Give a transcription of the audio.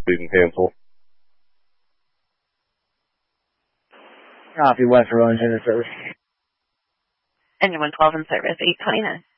proceed and cancel. Copy, West Rollins in service. Engine 112 in service, 829.